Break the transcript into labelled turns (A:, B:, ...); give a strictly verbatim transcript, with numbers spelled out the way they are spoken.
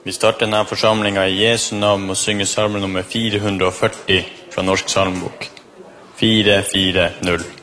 A: Vi starter denne forsamlingen i Jesu navn og synger salme nummer fire hundre og førti fra Norsk salmbok. fire fire null.